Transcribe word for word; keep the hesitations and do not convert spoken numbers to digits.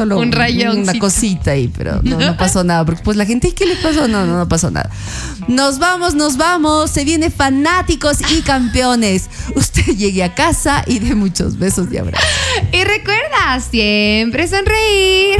solo un rayón, una cosita ahí, pero no, no pasó nada, porque pues la gente, ¿y qué le pasó? No, no, no pasó nada. Nos vamos, nos vamos, se viene Fanáticos y Campeones. Usted llegue a casa y dé muchos besos y abrazos. Y recuerda, siempre sonreír.